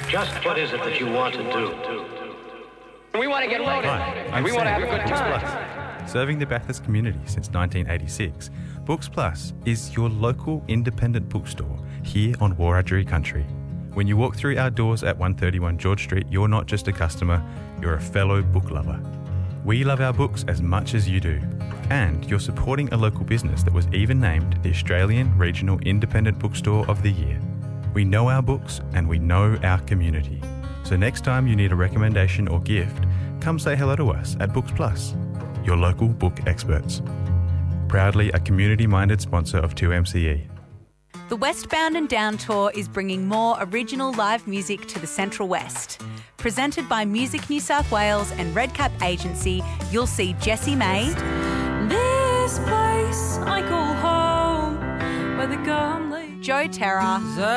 Just what is it that you want to do? We want to get loaded. Hi, We want to have a good Books time. Plus. Serving the Bathurst community since 1986, Books Plus is your local independent bookstore here on Wiradjuri country. When you walk through our doors at 131 George Street, you're not just a customer, you're a fellow book lover. We love our books as much as you do. And you're supporting a local business that was even named the Australian Regional Independent Bookstore of the Year. We know our books and we know our community. So next time you need a recommendation or gift, come say hello to us at Books Plus, your local book experts. Proudly a community-minded sponsor of 2MCE. The Westbound and Down Tour is bringing more original live music to the Central West. Presented by Music New South Wales and Redcap Agency, you'll see Jessie May, This place I call home, where the gum lay. Joe Terra,